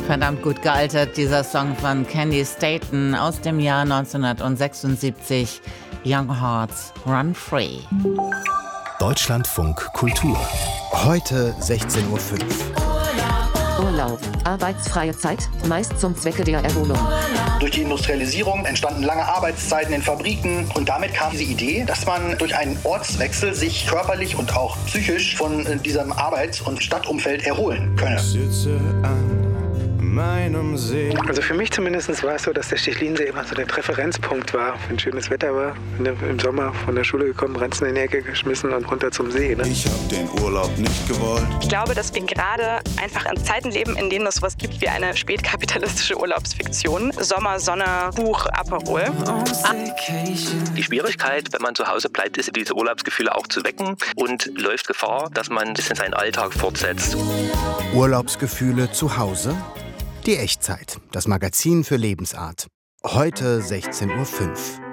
Verdammt gut gealtert, dieser Song von Candy Staton aus dem Jahr 1976. Young Hearts Run Free. Deutschlandfunk Kultur. Heute 16:05 Uhr. Urlaub, arbeitsfreie Zeit, meist zum Zwecke der Erholung. Durch die Industrialisierung entstanden lange Arbeitszeiten in Fabriken und damit kam diese Idee, dass man durch einen Ortswechsel sich körperlich und auch psychisch von diesem Arbeits- und Stadtumfeld erholen könne. Also für mich zumindest war es so, dass der Stechlinsee immer so der Präferenzpunkt war, wenn schönes Wetter war. Im Sommer von der Schule gekommen, Ranzen in die Ecke geschmissen und runter zum See. Ne? Ich hab den Urlaub nicht gewollt. Ich glaube, dass wir gerade einfach in Zeiten leben, in denen es sowas gibt wie eine spätkapitalistische Urlaubsfiktion. Sommer, Sonne, Buch, Aperol. Die Schwierigkeit, wenn man zu Hause bleibt, ist, diese Urlaubsgefühle auch zu wecken und läuft Gefahr, dass man ein bisschen seinen Alltag fortsetzt. Urlaubsgefühle zu Hause? Die Echtzeit, das Magazin für Lebensart. Heute 16:05 Uhr.